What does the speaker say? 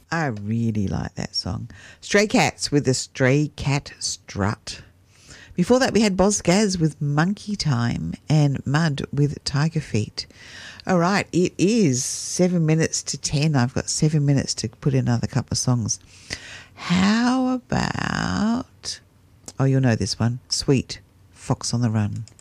I really like that song. Stray Cats with the Stray Cat Strut. Before that, we had Boz Scaggs with Monkey Time and Mud with Tiger Feet. All right, it is 7 minutes to 10. I've got 7 minutes to put in another couple of songs. How about, oh, you'll know this one, Sweet, Fox on the Run.